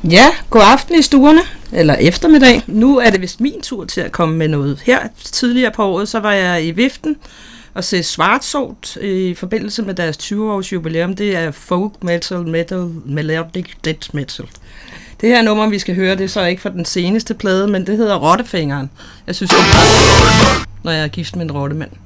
Ja, god aften i stuerne, eller eftermiddag. Nu er det vist min tur til at komme med noget. Her tidligere på året, så var jeg i Viften og se Schwarzschild i forbindelse med deres 20-års jubilæum. Det er folk metal, melodic death metal. Det her nummer, vi skal høre, det er så ikke fra den seneste plade, men det hedder Rottefingeren. Jeg synes, det er når jeg er gift med en rottemand.